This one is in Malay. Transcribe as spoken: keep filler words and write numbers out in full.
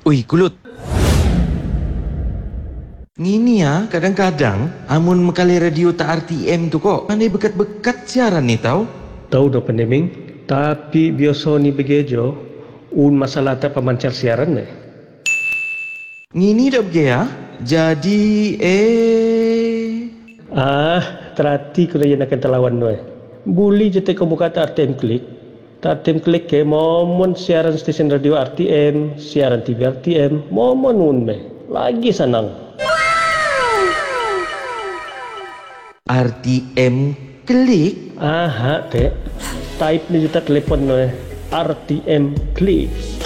Ui, Kulut. Ngini ya, kadang-kadang amun mekali radio tak R T M tu kok. Pandai bekat-bekat siaran ni tau. Tahu dah pandeming, tapi biasa ni begejo, un masalah tak pemancar siaran ni. Ngini dah bege ya. Jadi eh Ah, terhati kalau yang akan terlawan tu. Buli je te kamu kata R T M klik. R T M klik ke momon siaran stesen radio R T M, siaran T V R T M, momon un me. Lagi senang. R T M klik. Aha, te. Type ni juta telepon no. R T M klik.